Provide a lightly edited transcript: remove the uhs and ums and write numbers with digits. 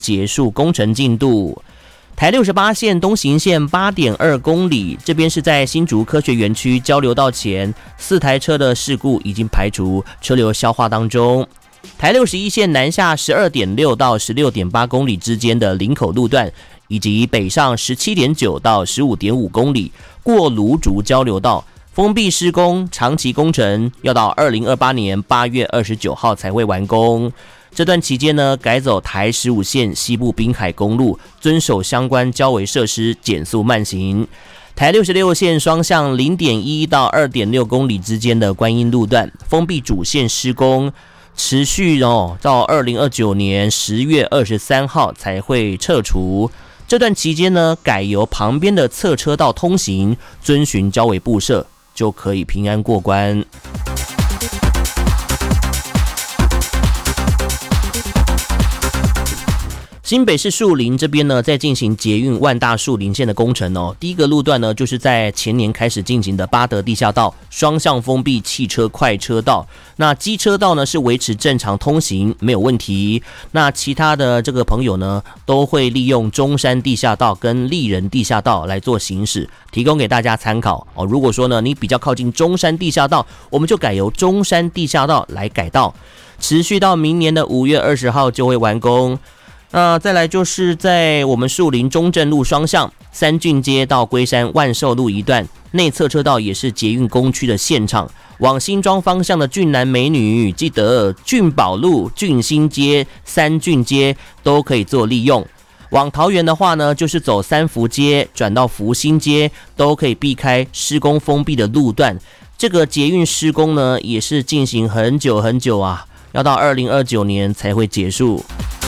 结束工程进度。台68线东行线 8.2 公里，这边是在新竹科学园区交流道前，4台车的事故已经排除，车流消化当中。台61线南下 12.6 到 16.8 公里之间的林口路段，以及北上 17.9 到 15.5 公里过芦竹交流道，封闭施工，长期工程要到2028年8月29号才会完工。这段期间呢，改走台15线西部滨海公路，遵守相关交维设施，减速慢行。台66线双向 0.1 到 2.6 公里之间的观音路段，封闭主线施工，持续到2029年10月23号才会撤除。这段期间呢，改由旁边的侧车道通行，遵循交维布设，就可以平安过关。新北市树林这边呢，在进行捷运万大树林线的工程哦。第一个路段呢，就是在前年开始进行的八德地下道双向封闭汽车快车道。那机车道呢是维持正常通行，没有问题。那其他的这个朋友呢，都会利用中山地下道跟丽人地下道来做行驶，提供给大家参考哦。如果说呢，你比较靠近中山地下道，我们就改由中山地下道来改道，持续到明年的5月20号就会完工。那再来就是在我们树林中正路双向三郡街到龟山万寿路一段，内侧车道也是捷运工区的现场。往新庄方向的俊男美女，记得俊宝路、俊新街、三郡街都可以做利用。往桃园的话呢，就是走三福街转到福兴街，都可以避开施工封闭的路段。这个捷运施工呢，也是进行很久啊，要到2029年才会结束。